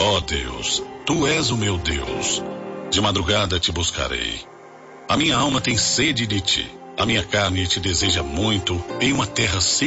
Ó Deus, tu és o meu Deus. De madrugada te buscarei. A minha alma tem sede de ti. A minha carne te deseja muito em uma terra seca.